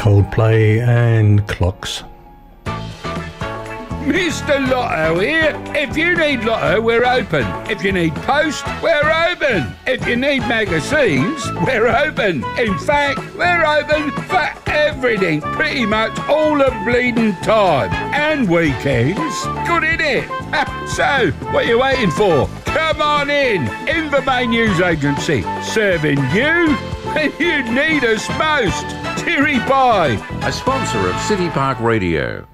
Coldplay and Clocks. Mr. Lotto here. If you need Lotto, we're open. If you need post, we're open. If you need magazines, we're open. In fact, we're open for everything, pretty much all the bleeding time. And weekends. Good, innit? So, what are you waiting for? Come on in. Invermain News Agency. Serving you when you need us most. Cheery bye. A sponsor of City Park Radio.